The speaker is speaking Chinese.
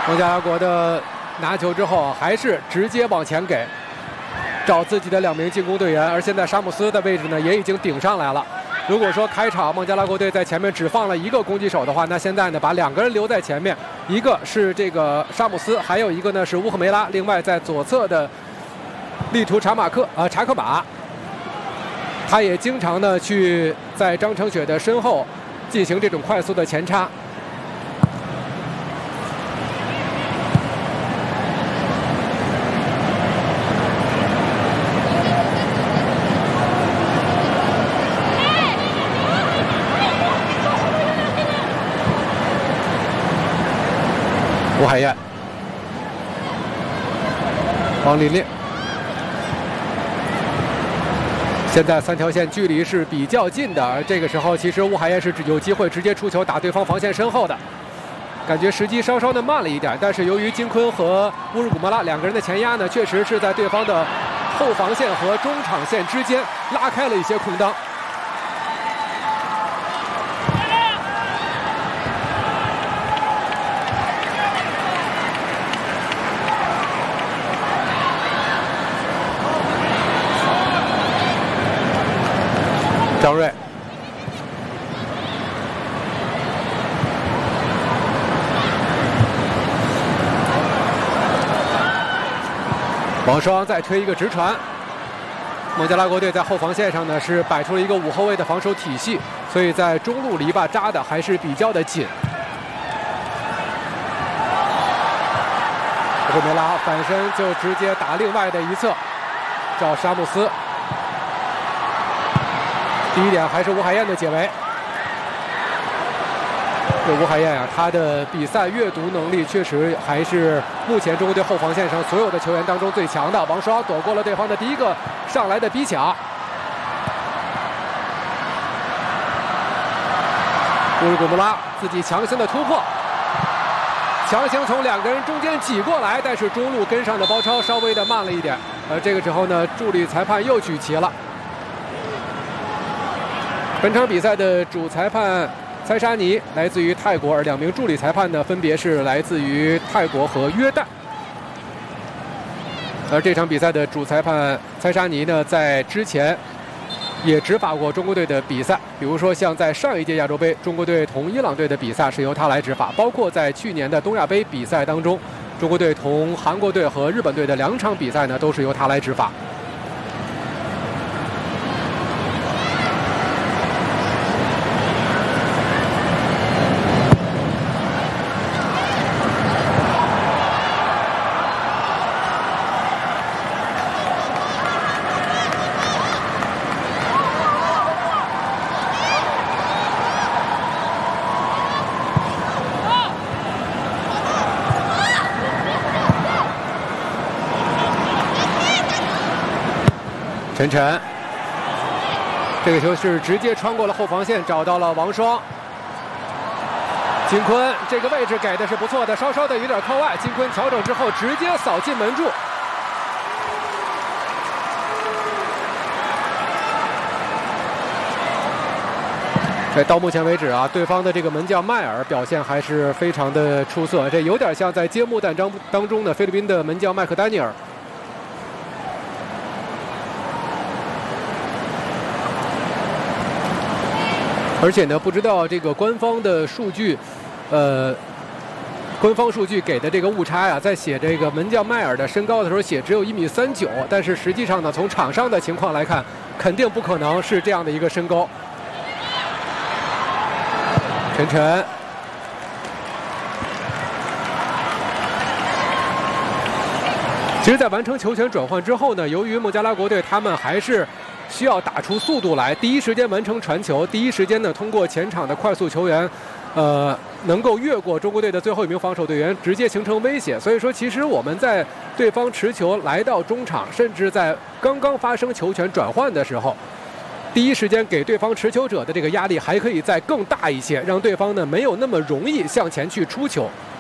孟加拉国的拿球之后还是直接往前给，找自己的2名进攻队员，而现在沙姆斯的位置呢也已经顶上来了。如果说开场孟加拉国队在前面只放了1个攻击手的话，那现在呢把2个人留在前面，一个是这个沙姆斯，还有一个呢是乌赫梅拉，另外在左侧的利图查克马，他也经常的去在张承雪的身后进行这种快速的前插。吴海燕，王琳琳，现在3条线距离是比较近的，而这个时候其实吴海燕是有机会直接出球打对方防线身后的，感觉时机稍稍的慢了一点，但是由于金坤和乌尔古莫拉2个人的前压呢，确实是在对方的后防线和中场线之间拉开了一些空当。张睿，王双再推一个直传。孟加拉国队在后防线上呢是摆出了一个5后卫的防守体系，所以在中路篱笆扎的还是比较的紧。乌梅拉反身就直接打另外的一侧，找沙姆斯。第一点还是吴海燕的解围。这吴海燕啊，他的比赛阅读能力确实还是目前中国队后防线上所有的球员当中最强的。王双躲过了对方的第一个上来的逼抢。乌尔古穆拉自己强行的突破，强行从2个人中间挤过来，但是中路跟上的包抄稍微的慢了一点。这个时候呢，助理裁判又举旗了。本场比赛的主裁判塞沙尼来自于泰国，而2名助理裁判呢分别是来自于泰国和约旦。而这场比赛的主裁判塞沙尼呢，在之前也执法过中国队的比赛，比如说像在上一届亚洲杯中国队同伊朗队的比赛是由他来执法，包括在去年的东亚杯比赛当中，中国队同韩国队和日本队的2场比赛呢都是由他来执法。陈晨，这个球是直接穿过了后防线，找到了王双。金坤这个位置给的是不错的，稍稍的有点靠外。金坤调整之后，直接扫进门柱。到目前为止啊，对方的这个门将迈尔表现还是非常的出色，这有点像在揭幕战当中的菲律宾的门将麦克丹尼尔。而且呢，不知道这个官方的数据，官方数据给的这个误差呀，在写这个门将迈尔的身高的时候写只有1.39米，但是实际上呢，从场上的情况来看，肯定不可能是这样的一个身高。陈晨，其实，在完成球权转换之后呢，由于孟加拉国队他们还是需要打出速度来，第一时间完成传球，第一时间呢通过前场的快速球员，能够越过中国队的最后1名防守队员，直接形成威胁。所以说，其实我们在对方持球来到中场，甚至在刚刚发生球权转换的时候，第一时间给对方持球者的这个压力还可以再更大一些，让对方呢没有那么容易向前去出球。